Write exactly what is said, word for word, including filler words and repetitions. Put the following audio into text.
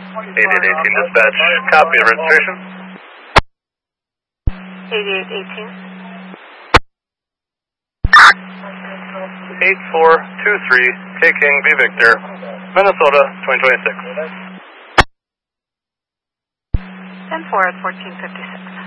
eighty-eight eighteen dispatch, copy of registration. eighty-eight eighteen. eight four two three, K King V Victor, Minnesota, twenty twenty-six. ten four at fourteen fifty-six.